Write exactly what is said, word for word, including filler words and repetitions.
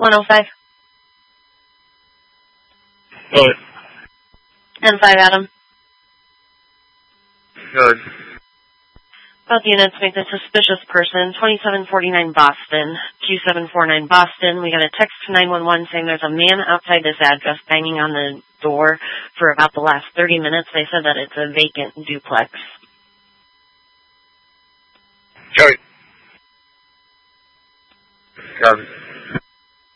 one oh five. Good. And five, Adam. Good. Both units make the suspicious person, twenty-seven forty-nine Boston, two seven four nine Boston. We got a text to nine one one saying there's a man outside this address banging on the door for about the last thirty minutes. They said that it's a vacant duplex. Good. Good.